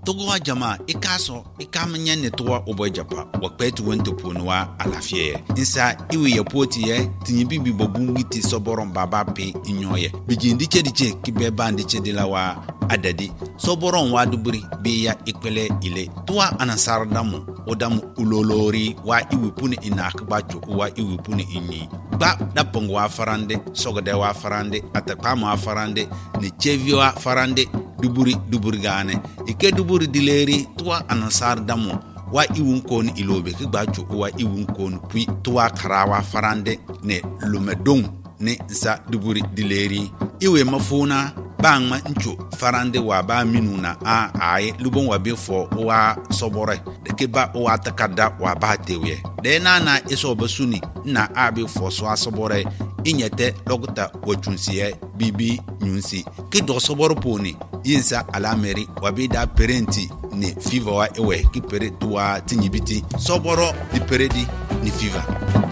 togo jama ikaso ikamanya ne towa obojapa wakpetu wento ponwa alafie insa iwe yapoti ye tinyibibi bobungiti soboron baba pe inyoye bijindi chediche kibeba ndiche dilawa adadi soboron waduburi biya ikpele ile towa anasar damu odamu ulolori wa iwe puni inakbacho wa iwe puni inyi ba dapongo wa farande sogode wa farande atakama wa farande ni chevio wa farande duburi gane ike duburi dileri tuwa anasar damo wa iwun kon ilobe ki gbacho wa iwun kon pui tuwa karawa farande ne lumedong ne za duburi dileri iwe mafuna bangma ncho farande wa ba minuna a ai lubon wa befo wa sobore de ke ba wa takada wa ba tewe de na eso basuni na abi fo so asobore inyete logta wachunsiye bibi nyunsi ki do soboro poni yinsa alameri wabida parenti ni fever wa ewe ki pere tuwa tinyibiti soboro di peredi ni fever